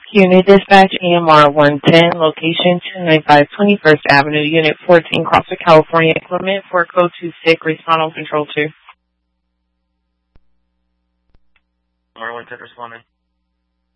Unit Dispatch EMR 110, location 295 21st Avenue, Unit 14, Costa, California. Equipment for code 26, respond on control 2. EMR 110 responding.